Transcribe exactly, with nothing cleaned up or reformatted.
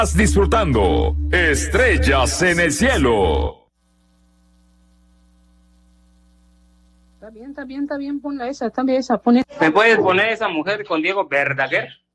Estás disfrutando Estrellas en el Cielo. Está bien, está bien, está bien, ponla esa, está bien esa, pone. ¿Me puedes poner esa mujer con Diego Verdaguer?